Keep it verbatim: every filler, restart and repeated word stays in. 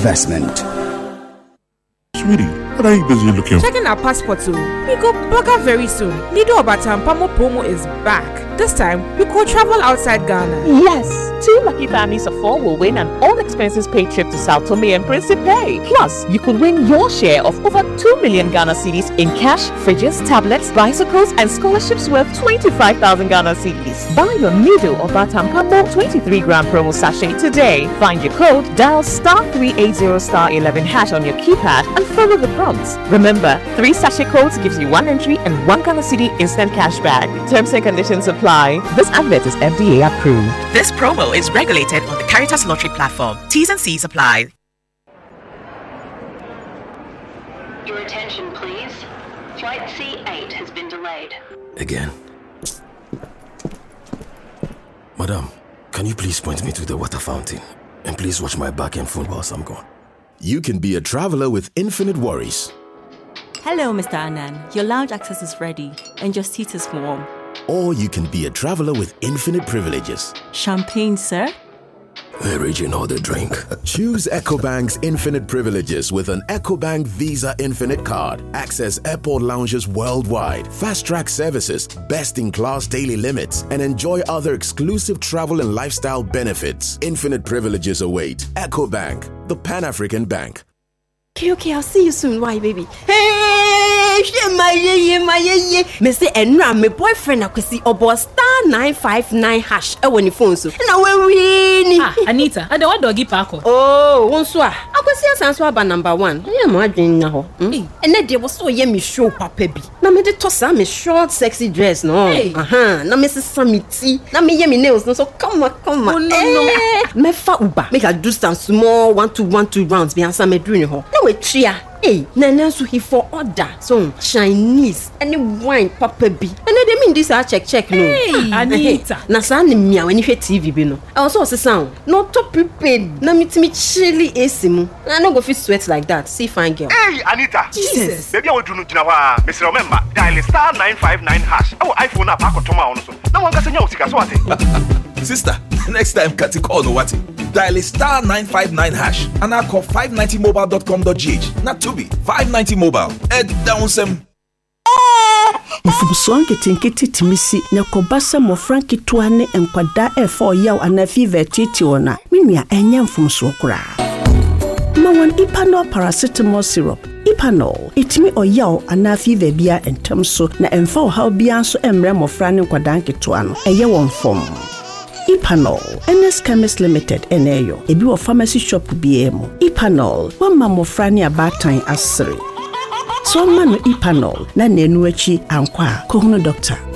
investment. Sweetie, what are you busy looking for? Checking our passport too. We go burger very soon. Nido Obatampamo promo is back. This time, we go travel outside Ghana. Yes! Two lucky families of four will win an all-expenses-paid trip to Sao Tome and Principe. Plus, you could win your share of over two million Ghana cedis in cash, fridges, tablets, bicycles, and scholarships worth twenty-five thousand Ghana cedis. Buy your Nido Obatampamo twenty-three gram promo sachet today. Find your code, dial star three eighty star eleven hash on your keypad, and follow the prompts. Remember, three sachet codes gives you one entry and one Ghana cedi instant cash back. Terms and conditions apply. This advert is F D A approved. This promo is regulated on the Caritas Lottery platform. T's and C's apply. Your attention, please. Flight C eight has been delayed. Again. Madam, can you please point me to the water fountain? And please watch my back and phone whilst I'm gone. You can be a traveler with infinite worries. Hello, Mister Anand. Your lounge access is ready and your seat is warm. Or you can be a traveler with infinite privileges. Champagne, sir? The region or the drink. Choose EcoBank's infinite privileges with an EcoBank Visa Infinite card. Access airport lounges worldwide, fast-track services, best-in-class daily limits, and enjoy other exclusive travel and lifestyle benefits. Infinite privileges await. EcoBank, the Pan-African Bank. Okay, okay, I'll see you soon. Why, baby? Hey, my yeah, my yeah. Me say, Enra, my boyfriend, I could see about star nine five nine hash. I want your phone so. Now when we ah, Anita, I don't want doggy parko. Oh, one swa. I could see a answer about number one. Yeah, my dream now. And then there was so yeah, me show papa bi. Now me de toss me short, sexy dress no. Uh huh. Now me say samiti. Now me yeah me nails no. So come on, come on. Oh no no. Me fa uba. Make I do some small one two one two rounds. Be answer me doing ho. We tria. Hey, Nana so he for order. So Chinese any wine papa bi. And they mean this I check check no. Hey, Anita. Na sa ni mia when you hear T V bi no. I also say sound. No to prepared. Na me me chilly A C mu. I no go fit sweat like that. See fine girl. Hey, Anita. Jesus. Baby I will do no jina wa. Me say remember dial star nine five nine hash. Oh iPhone na pa ko toma on so. Na wan ga senya o sika so ate. Sister, next time Kati call no what? Dial star nine five nine hash and I call five ninety mobile dot com dot g h. Not to be five ninety mobile. Head down some. Mfumso nketenkete timisi na kobasa mo franki tuane enkwada e four yaw ana fever titi ona. Minua enya mfumso kura. Mawan Ipanol paracetamol syrup. Ipanol itimi oyaw ana fever bia entamso na emfa how bia so emre mo frane nkwada nketuano. Eye won fom. Ipanol, N S Chemist Limited, N A O, ebi wo pharmacy shop B M. Ipanol, one mamofrani abatan asiri. So manu Ipanol, na nenu echi ankwa, kohunu doctor.